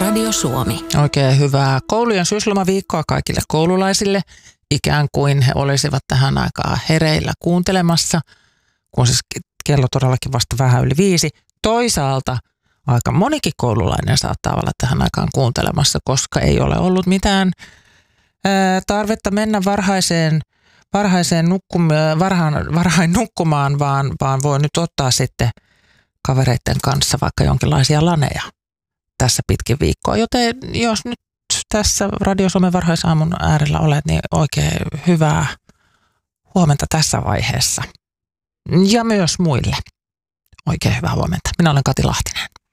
Radio Suomi. Oikein hyvää koulujen syyslomaviikkoa kaikille koululaisille, ikään kuin he olisivat tähän aikaan hereillä kuuntelemassa, kun siis kello todellakin vasta vähän yli 5. Toisaalta aika monikin koululainen saattaa olla tähän aikaan kuuntelemassa, koska ei ole ollut mitään tarvetta mennä varhain nukkumaan, vaan voi nyt ottaa sitten kavereiden kanssa vaikka jonkinlaisia laneja tässä pitkin viikkoa. Joten jos nyt tässä Radio Suomen varhaisaamun äärellä olet, niin oikein hyvää huomenta tässä vaiheessa. Ja myös muille. Oikein hyvää huomenta. Minä olen Kati Lahtinen.